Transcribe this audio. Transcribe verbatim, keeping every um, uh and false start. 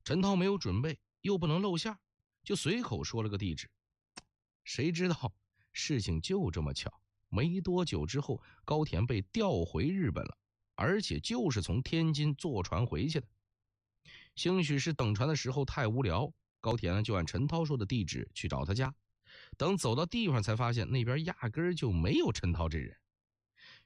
陈涛没有准备，又不能露馅，就随口说了个地址。谁知道事情就这么巧，没多久之后，高田被调回日本了，而且就是从天津坐船回去的。兴许是等船的时候太无聊，高田就按陈涛说的地址去找他家。等走到地方才发现那边压根儿就没有陈涛这人。